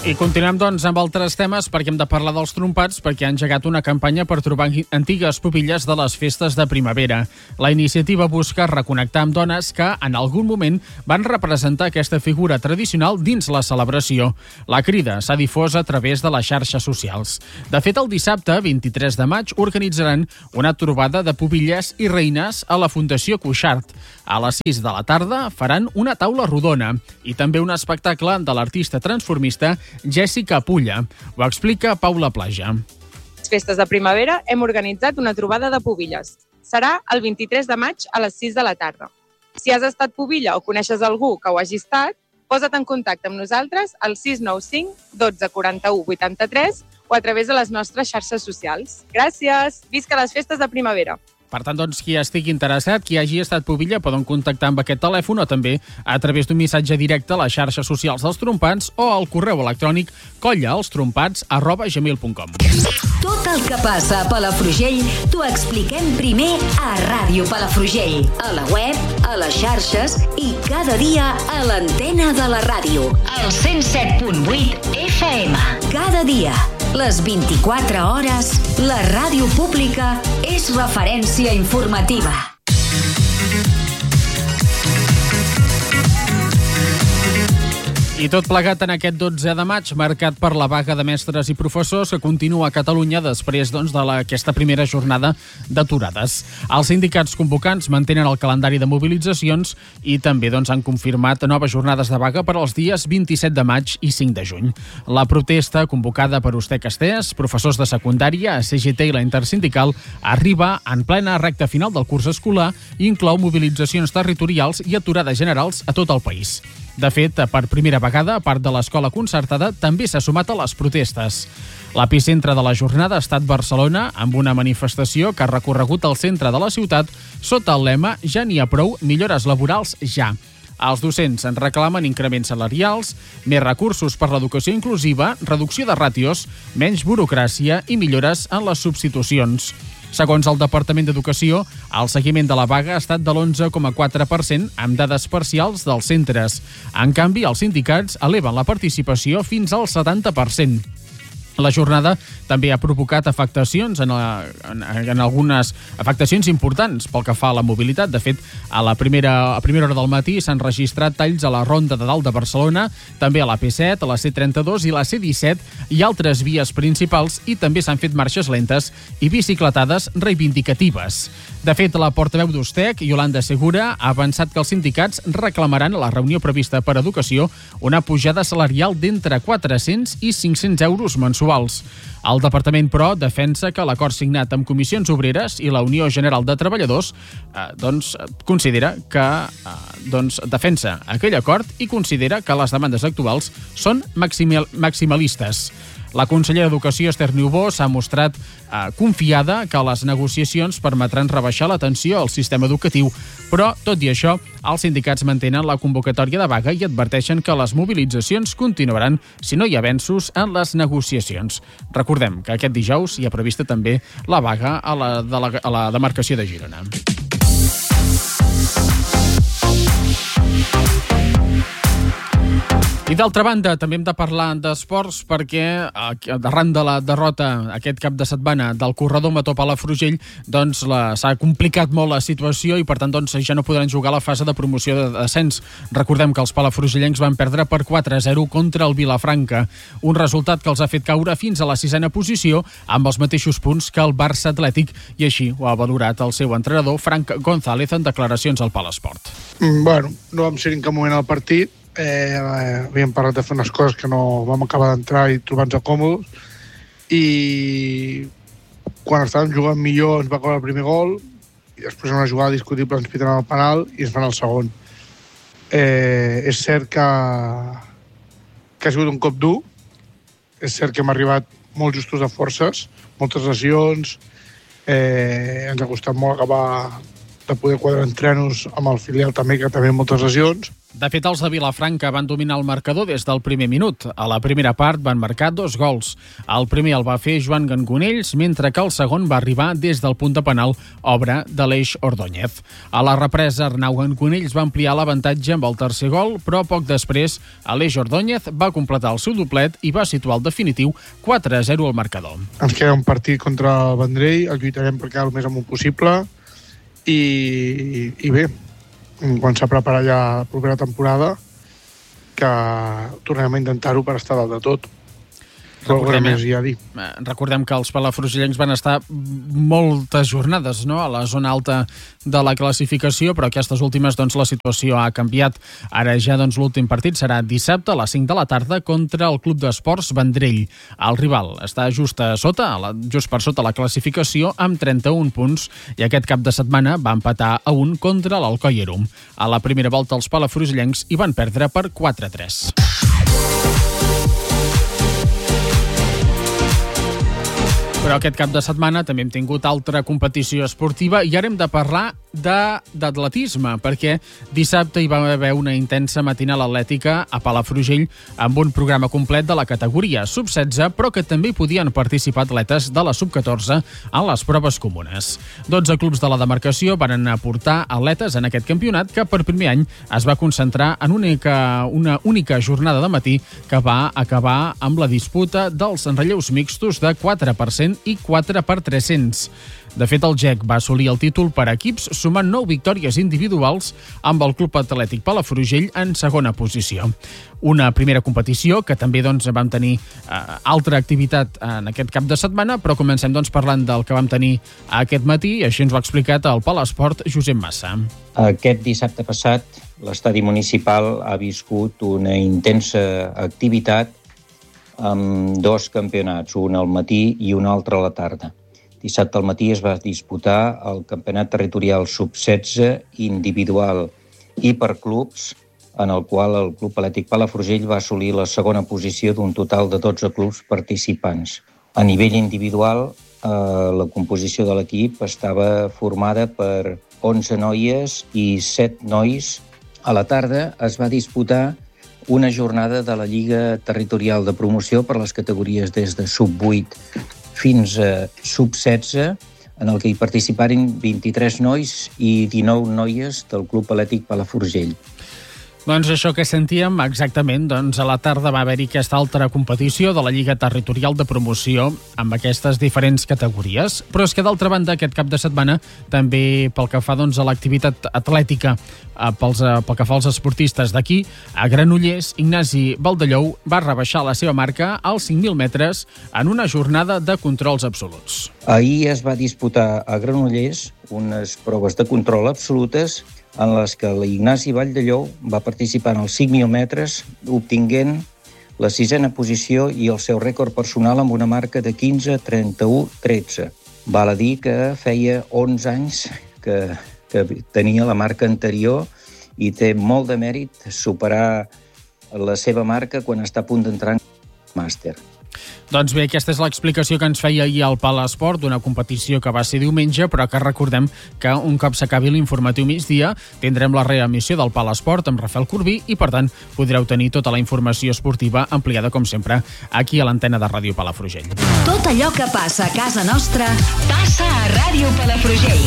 I continuem, doncs, amb altres temes perquè hem de parlar dels trompats perquè han engegat una campanya per trobar antigues pupilles de les festes de primavera. La iniciativa busca reconnectar amb dones que, en algun moment, van representar aquesta figura tradicional dins la celebració. La crida s'ha difós a través de les xarxes socials. De fet, el dissabte, 23 de maig, organitzaran una trobada de pubilles i reines a la Fundació Cuixart. A les 6 de la tarda faran una taula rodona i també un espectacle de l'artista transformista Jessica Pulla. Ho explica Paula Plaja. Les festes de primavera hem organitzat una trobada de pubilles. Serà el 23 de maig a les 6 de la tarda. Si has estat pubilla o coneixes algú que ho hagi estat, posa't en contacte amb nosaltres al 695 12 41 83 o a través de les nostres xarxes socials. Gràcies! Visca les festes de primavera! Per tant, doncs, qui estigui interessat, qui hagi estat pubilla, poden contactar amb aquest telèfon o també a través d'un missatge directe a les xarxes socials dels trompats o al correu electrònic collaelstrompats@gmail.com. Tot el que passa a Palafrugell t'ho expliquem primer a Ràdio Palafrugell, a la web, a les xarxes i cada dia a l'antena de la ràdio. El 107.8 FM. Cada dia, les 24 hores, la ràdio pública és referència informativa. I tot plegat en aquest 12 de maig, marcat per la vaga de mestres i professors que continua a Catalunya després d'aquesta primera jornada d'aturades. Els sindicats convocants mantenen el calendari de mobilitzacions i també han confirmat noves jornades de vaga per als dies 27 de maig i 5 de juny. La protesta, convocada per Ustec Estès, professors de secundària, CGT i la Intersindical, arriba en plena recta final del curs escolar i inclou mobilitzacions territorials i aturades generals a tot el país. De fet, per primera vegada, part de l'escola concertada també s'ha sumat a les protestes. L'epicentre de la jornada ha estat Barcelona, amb una manifestació que ha recorregut el centre de la ciutat sota el lema «Ja n'hi ha prou, millores laborals ja». Els docents en reclamen increments salarials, més recursos per l'educació inclusiva, reducció de ràtios, menys burocràcia i millores en les substitucions. Segons el Departament d'Educació, el seguiment de la vaga ha estat de l'11,4% amb dades parcials dels centres. En canvi, els sindicats eleven la participació fins al 70%. La jornada també ha provocat afectacions en algunes afectacions importants pel que fa a la mobilitat. De fet, a primera hora del matí s'han registrat talls a la Ronda de Dalt de Barcelona, també a la P7, a la C32 i la C17 i altres vies principals, i també s'han fet marxes lentes i bicicletades reivindicatives. De fet, la portaveu d'Ustec, Yolanda Segura, ha avançat que els sindicats reclamaran a la reunió prevista per Educació una pujada salarial d'entre 400 i 500 euros mensuals. El departament, però, defensa que l'acord signat amb Comissions Obreres i la Unió General de Treballadors considera que defensa aquell acord i considera que les demandes actuals són maximalistes. La consellera d'Educació, Esther Niubó, s'ha mostrat confiada que les negociacions permetran rebaixar la tensió al sistema educatiu, però, tot i això, els sindicats mantenen la convocatòria de vaga i adverteixen que les mobilitzacions continuaran si no hi ha avenços en les negociacions. Recordem que aquest dijous hi ha prevista també la vaga a la demarcació de Girona. I d'altra banda, també hem de parlar d'esports perquè arran de la derrota aquest cap de setmana del corredor Mató Palafrugell, s'ha complicat molt la situació i per tant ja no podran jugar a la fase de promoció de descens. Recordem que els palafrugellencs van perdre per 4-0 contra el Vilafranca, un resultat que els ha fet caure fins a la 6ª posició amb els mateixos punts que el Barça Atlètic, i així ho ha valorat el seu entrenador Frank González en declaracions al Palesport. No vam ser en cap moment al partit. Havíem parlat de fer unes coses que no vam acabar d'entrar i trobar-nos còmodes, i quan estàvem jugant millor ens va caure el primer gol i després en una jugada discutible ens piten el penal i ens fan el segon. És cert que ha sigut un cop dur, és cert que hem arribat molt justos de forces, moltes lesions, ens ha costat molt acabar de poder quadrar entrenos amb el filial també, que també moltes lesions, De fet, els de Vilafranca van dominar el marcador des del primer minut. A la primera part van marcar 2 gols. El primer el va fer Joan Gangonells, mentre que el segon va arribar des del punt de penal, obra d'Aleix Ordóñez. A la represa, Arnau Gangonells va ampliar l'avantatge amb el tercer gol, però poc després Aleix Ordóñez va completar el seu doblet i va situar el definitiu 4-0 al marcador. Ens queda un partit contra el Vendrell, el lluitarem per quedar el més amunt possible i bé, començar a preparar ja la propera temporada, que tornem a intentar-ho per estar dalt de tot. Recordem que els palafrugellencs van estar moltes jornades, no?, a la zona alta de la classificació, però aquestes últimes la situació ha canviat. Ara ja l'últim partit serà dissabte a les 5 de la tarda contra el Club d'Esports Vendrell. El rival està just per sota la classificació amb 31 punts i aquest cap de setmana va empatar a 1 contra l'Alcoi-Erum. A la primera volta els palafrugellencs hi van perdre per 4-3. Però aquest cap de setmana també hem tingut altra competició esportiva i ara hem de parlar d'atletisme, perquè dissabte hi va haver una intensa matinal atlètica a Palafrugell amb un programa complet de la categoria sub-16, però que també hi podien participar atletes de la sub-14 en les proves comunes. 12 clubs de la demarcació van aportar atletes en aquest campionat que per primer any es va concentrar en una única jornada de matí que va acabar amb la disputa dels relleus mixtos de 4% i 4x300. De fet, el GEC va assolir el títol per equips sumant 9 victòries individuals amb el Club Atlètic Palafrugell en segona posició. Una primera competició que també vam tenir altra activitat en aquest cap de setmana, però comencem parlant del que vam tenir aquest matí i així ens ho ha explicat el Palesport Josep Massa. Aquest dissabte passat l'estadi municipal ha viscut una intensa activitat amb 2 campionats, un al matí i un altre a la tarda. Dissabte al matí es va disputar el campionat territorial sub-16 individual i per clubs, en el qual el Club Atlètic Palafrugell va assolir la segona posició d'un total de 12 clubs participants. A nivell individual, la composició de l'equip estava formada per 11 noies i 7 nois. A la tarda es va disputar una jornada de la Lliga Territorial de Promoció per les categories des de sub-8 fins a sub-16, en el que hi participaren 23 nois i 19 noies del Club Atlètic Palafrugell. Doncs això que sentíem exactament, a la tarda va haver-hi aquesta altra competició de la Lliga Territorial de Promoció amb aquestes diferents categories, però és que d'altra banda aquest cap de setmana també pel que fa a l'activitat atlètica, pel que fa als esportistes d'aquí, a Granollers, Ignasi Valdellou va rebaixar la seva marca als 5.000 metres en una jornada de controls absoluts. Ahir es va disputar a Granollers unes proves de control absolutes en les que l'Ignasi Valdellou va participar en els 5.000 metres, obtinguent la 6a posició i el seu rècord personal amb una marca de 15:31:13. Val a dir que feia 11 anys que tenia la marca anterior i té molt de mèrit superar la seva marca quan està a punt d'entrar en màster. Doncs bé, aquesta és l'explicació que ens feia ahir al Palesport d'una competició que va ser diumenge, però que recordem que un cop s'acabi l'informatiu migdia tindrem la reemissió del Palesport amb Rafael Corbí i, per tant, podreu tenir tota la informació esportiva ampliada, com sempre, aquí a l'antena de Ràdio Palafrugell. Tot allò que passa a casa nostra passa a Ràdio Palafrugell.